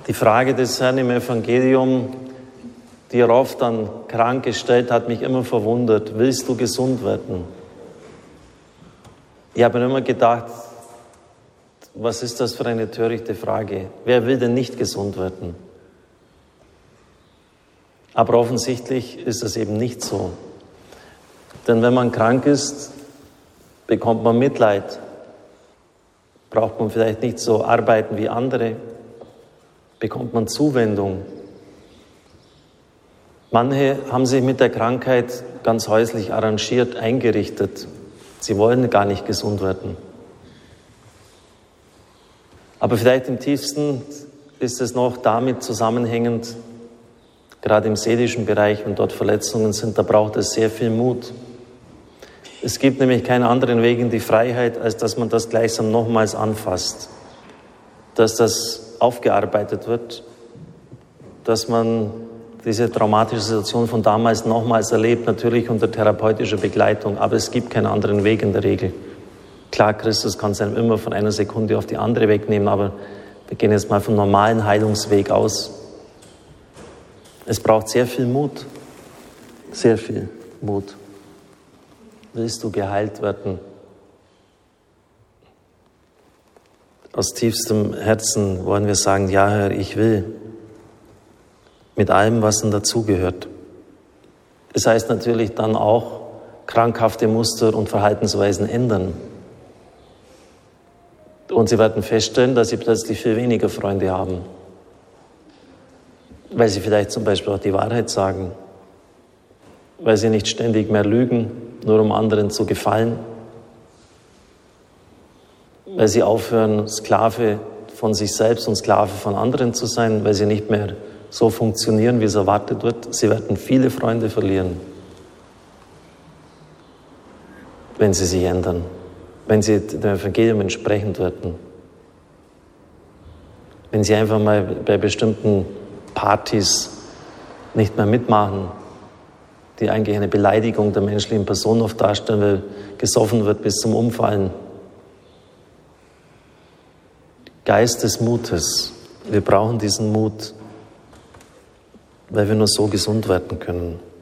Die Frage des Herrn im Evangelium, die er oft an krank gestellt hat, mich immer verwundert. Willst du gesund werden? Ich habe mir immer gedacht, was ist das für eine törichte Frage? Wer will denn nicht gesund werden? Aber offensichtlich ist es eben nicht so. Denn wenn man krank ist, bekommt man Mitleid. Braucht man vielleicht nicht so arbeiten wie andere, bekommt man Zuwendung. Manche haben sich mit der Krankheit ganz häuslich arrangiert, eingerichtet. Sie wollen gar nicht gesund werden. Aber vielleicht im tiefsten ist es noch damit zusammenhängend, gerade im seelischen Bereich, wenn dort Verletzungen sind, da braucht es sehr viel Mut. Es gibt nämlich keinen anderen Weg in die Freiheit, als dass man das gleichsam nochmals anfasst, dass das aufgearbeitet wird, dass man diese traumatische Situation von damals nochmals erlebt, natürlich unter therapeutischer Begleitung, aber es gibt keinen anderen Weg in der Regel. Klar, Christus kann es einem immer von einer Sekunde auf die andere wegnehmen, aber wir gehen jetzt mal vom normalen Heilungsweg aus. Es braucht sehr viel Mut, sehr viel Mut. Willst du geheilt werden? Aus tiefstem Herzen wollen wir sagen, ja Herr, ich will. Mit allem, was dann dazugehört. Das heißt natürlich dann auch, krankhafte Muster und Verhaltensweisen ändern. Und sie werden feststellen, dass sie plötzlich viel weniger Freunde haben. Weil sie vielleicht zum Beispiel auch die Wahrheit sagen. Weil sie nicht ständig mehr lügen, nur um anderen zu gefallen. Weil sie aufhören, Sklave von sich selbst und Sklave von anderen zu sein, weil sie nicht mehr so funktionieren, wie es erwartet wird. Sie werden viele Freunde verlieren, wenn sie sich ändern, wenn sie dem Evangelium entsprechend werden. Wenn sie einfach mal bei bestimmten Partys nicht mehr mitmachen, die eigentlich eine Beleidigung der menschlichen Person oft darstellen, weil gesoffen wird bis zum Umfallen. Geist des Mutes. Wir brauchen diesen Mut, weil wir nur so gesund werden können.